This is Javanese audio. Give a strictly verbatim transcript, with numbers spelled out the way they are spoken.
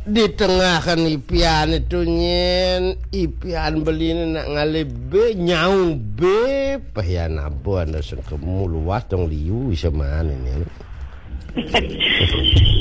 di tengah kan ipian itu nyen ipian beli nak ngale be nyau be pahian abo anda sengkemu luas tong liu sama ini